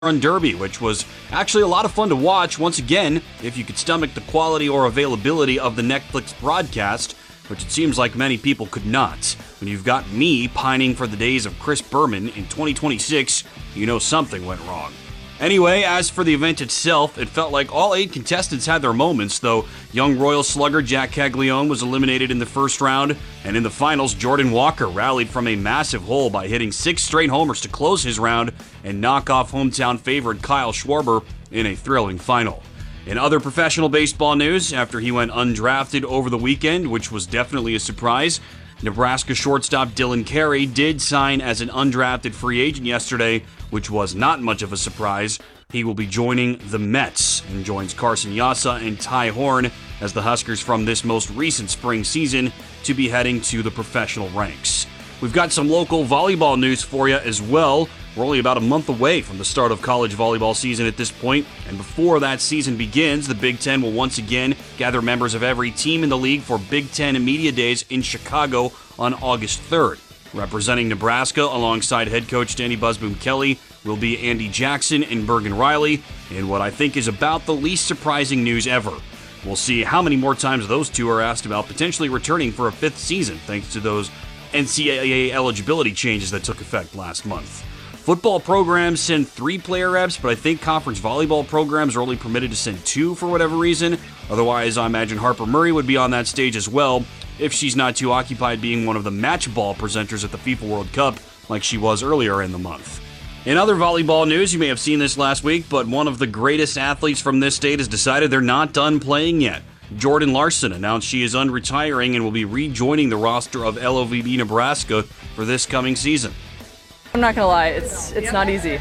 Run Derby, which was actually a lot of fun to watch once again if you could stomach the quality or availability of the Netflix broadcast, which it seems like many people could not. When you've got me pining for the days of Chris Berman in 2026, you know something went wrong. Anyway, as for the event itself, it felt like all 8 contestants had their moments, though young Royal slugger Jack Caglione was eliminated in the first round, and in the finals, Jordan Walker rallied from a massive hole by hitting 6 straight homers to close his round and knock off hometown favorite Kyle Schwarber in a thrilling final. In other professional baseball news, after he went undrafted over the weekend, which was definitely a surprise, Nebraska shortstop Dylan Carey did sign as an undrafted free agent yesterday, which was not much of a surprise. He will be joining the Mets and joins Carson Yassa and Ty Horn as the Huskers from this most recent spring season to be heading to the professional ranks. We've got some local volleyball news for you as well. We're only about a month away from the start of college volleyball season at this point, and before that season begins, the Big Ten will once again gather members of every team in the league for Big Ten Media Days in Chicago on August 3rd. Representing Nebraska alongside head coach Danny Buzzboom Kelly will be Andy Jackson and Bergen Riley, in what I think is about the least surprising news ever. We'll see how many more times those two are asked about potentially returning for a 5th season thanks to those NCAA eligibility changes that took effect last month. Football programs send 3 player reps, but I think conference volleyball programs are only permitted to send 2 for whatever reason. Otherwise, I imagine Harper Murray would be on that stage as well, if she's not too occupied being one of the match ball presenters at the FIFA World Cup like she was earlier in the month. In other volleyball news, you may have seen this last week, but one of the greatest athletes from this state has decided they're not done playing yet. Jordan Larson announced she is unretiring and will be rejoining the roster of LOVB Nebraska for this coming season. I'm not gonna lie, it's not easy,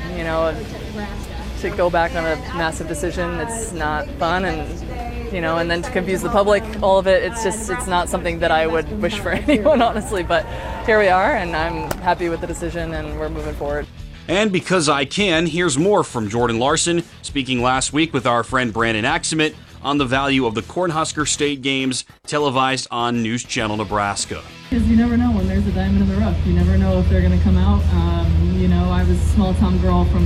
to go back on a massive decision. It's not fun, and then to confuse the public, all of it, it's not something that I would wish for anyone, honestly, but here we are, and I'm happy with the decision, and we're moving forward. And because I can, here's more from Jordan Larson, speaking last week with our friend Brandon Axemet on the value of the Cornhusker State Games televised on News Channel Nebraska. Because you never know when there's a diamond in the rough. You never know if they're going to come out. I was a small town girl from,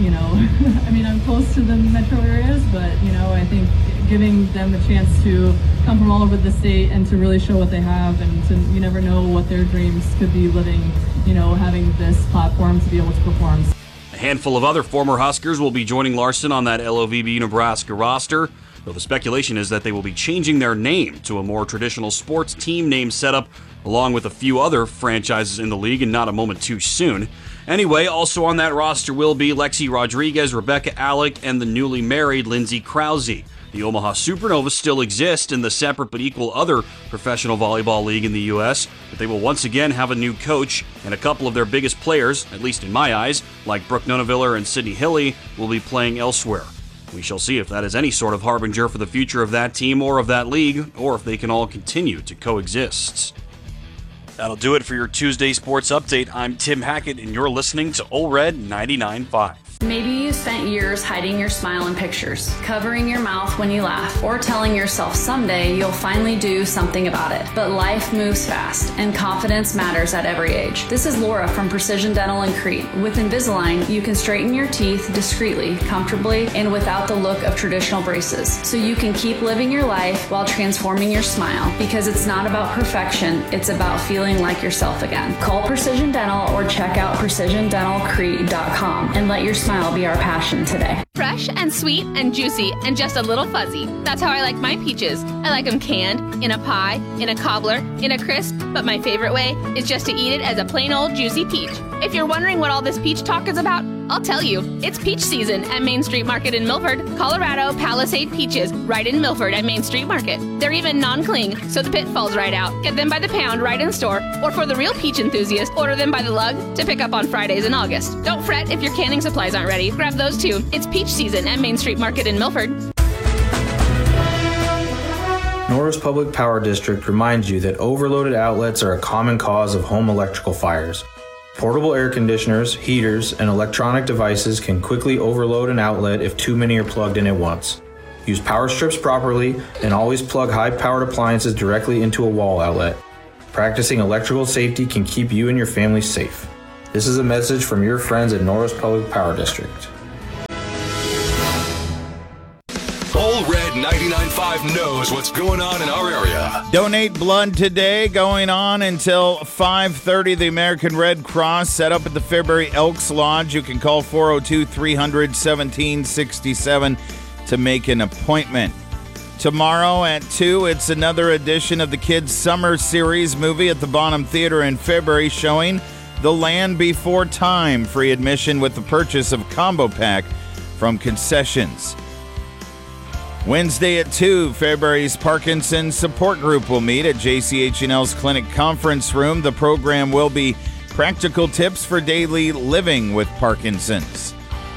I'm close to the metro areas, but, I think giving them a chance to come from all over the state and to really show what they have, and you never know what their dreams could be living, having this platform to be able to perform. A handful of other former Huskers will be joining Larson on that LOVB Nebraska roster, though the speculation is that they will be changing their name to a more traditional sports team name setup, along with a few other franchises in the league, and not a moment too soon. Anyway, also on that roster will be Lexi Rodriguez, Rebecca Alec, and the newly married Lindsay Krause. The Omaha Supernovas still exist in the separate but equal other professional volleyball league in the U.S., but they will once again have a new coach, and a couple of their biggest players, at least in my eyes, like Brooke Nuneviller and Sydney Hilly, will be playing elsewhere. We shall see if that is any sort of harbinger for the future of that team or of that league, or if they can all continue to coexist. That'll do it for your Tuesday Sports Update. I'm Tim Hackett, and you're listening to Ole Red 99.5. Maybe you spent years hiding your smile in pictures, covering your mouth when you laugh, or telling yourself someday you'll finally do something about it. But life moves fast, and confidence matters at every age. This is Laura from Precision Dental in Crete. With Invisalign, you can straighten your teeth discreetly, comfortably, and without the look of traditional braces. So you can keep living your life while transforming your smile, because it's not about perfection, it's about feeling like yourself again. Call Precision Dental or check out precisiondentalcrete.com and let your smile be our passion today. Fresh and sweet and juicy and just a little fuzzy. That's how I like my peaches. I like them canned, in a pie, in a cobbler, in a crisp, but my favorite way is just to eat it as a plain old juicy peach. If you're wondering what all this peach talk is about, I'll tell you. It's peach season at Main Street Market in Milford. Colorado Palisade peaches right in Milford at Main Street Market. They're even non-cling, so the pit falls right out. Get them by the pound right in store, or for the real peach enthusiast, order them by the lug to pick up on Fridays in August. Don't fret if your canning supplies aren't ready. Grab those too. It's peach season at Main Street Market in Milford. Norris Public Power District reminds you that overloaded outlets are a common cause of home electrical fires. Portable air conditioners, heaters, and electronic devices can quickly overload an outlet if too many are plugged in at once. Use power strips properly and always plug high-powered appliances directly into a wall outlet. Practicing electrical safety can keep you and your family safe. This is a message from your friends at Norris Public Power District. 99.5 knows what's going on in our area. Donate blood today, going on until 5:30. The American Red Cross set up at the Fairbury Elks Lodge. You can call 402-300-1767 to make an appointment. Tomorrow at 2, it's another edition of the Kids Summer Series movie at the Bonham Theater in Fairbury, showing The Land Before Time. Free admission with the purchase of combo pack from concessions. Wednesday at 2, Fairbury's Parkinson's Support Group will meet at JCH&L's Clinic Conference Room. The program will be practical tips for daily living with Parkinson's.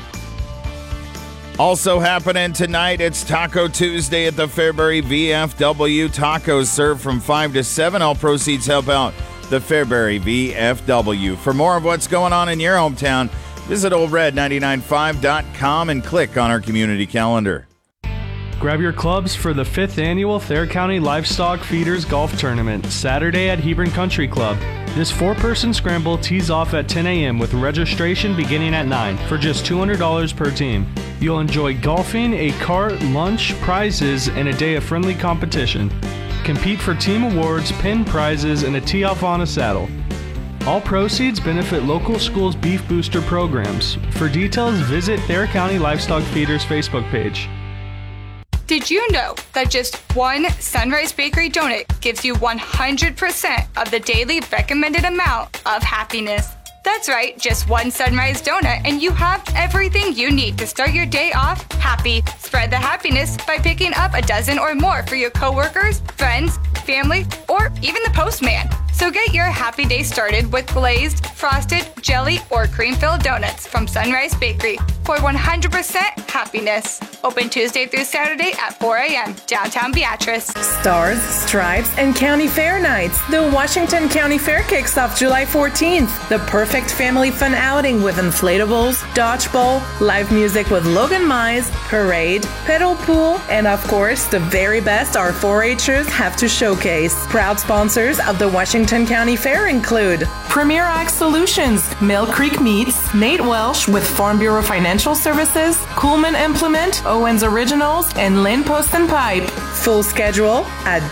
Also happening tonight, it's Taco Tuesday at the Fairbury VFW. Tacos served from 5 to 7. All proceeds help out the Fairbury VFW. For more of what's going on in your hometown, visit OldRed995.com and click on our community calendar. Grab your clubs for the 5th annual Thayer County Livestock Feeders Golf Tournament, Saturday at Hebron Country Club. This 4-person scramble tees off at 10 a.m. with registration beginning at 9 for just $200 per team. You'll enjoy golfing, a cart, lunch, prizes, and a day of friendly competition. Compete for team awards, pin prizes, and a tee-off on a saddle. All proceeds benefit local schools' beef booster programs. For details, visit Thayer County Livestock Feeders Facebook page. Did you know that just one Sunrise Bakery donut gives you 100% of the daily recommended amount of happiness? That's right, just one Sunrise donut and you have everything you need to start your day off happy. Spread the happiness by picking up a dozen or more for your coworkers, friends, family, or even the postman. So get your happy day started with glazed, frosted, jelly, or cream-filled donuts from Sunrise Bakery for 100% happiness. Open Tuesday through Saturday at 4 a.m. downtown Beatrice. Stars, Stripes, and County Fair Nights. The Washington County Fair kicks off July 14th. The perfect family fun outing with inflatables, dodgeball, live music with Logan Mize, parade, pedal pool, and of course, the very best our 4-H'ers have to showcase. Proud sponsors of the Washington County Fair include Premier Ag Solutions, Mill Creek Meats, Nate Welsh with Farm Bureau Financial Services, Coolman Implement, Owens Originals, and Lynn Post and Pipe. Full schedule at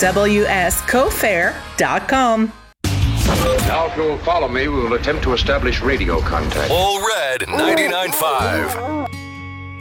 wscofair.com. Now, if you'll follow me, we will attempt to establish radio contact. All Red 99.5.